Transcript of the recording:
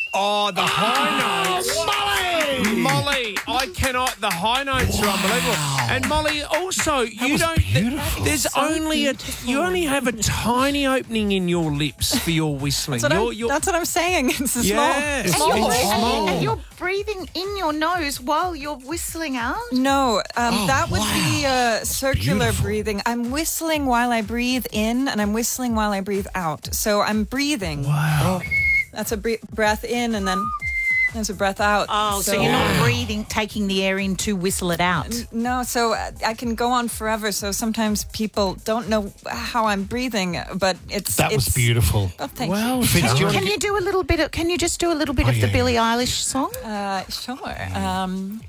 Oh, the high notes. Molly, I cannot. The high notes are unbelievable. And Molly, also, you only have a tiny opening in your lips for your whistling. That's what I'm saying. It's a small. And you're breathing in your nose while you're whistling out? No, that would be circular breathing. I'm whistling while I breathe in, and I'm whistling while I breathe out. So I'm breathing. Wow. That's a breath in, and then there's a breath out. Oh, so you're not breathing, taking the air in to whistle it out? No, so I can go on forever. So sometimes people don't know how I'm breathing, but That was beautiful. Oh, thank Well, you. Can you just do a little bit of the Billie Eilish song? Sure.